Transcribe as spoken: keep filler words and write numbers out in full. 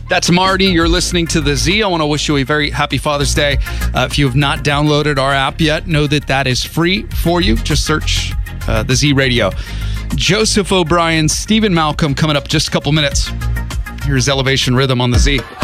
That's Marty. You're listening to The Z. I want to wish you a very happy Father's Day. Uh, if you have not downloaded our app yet, know that that is free for you. Just search uh, The Z Radio. Joseph O'Brien, Stephen Malcolm coming up just a couple minutes. Here's Elevation Rhythm on The Z.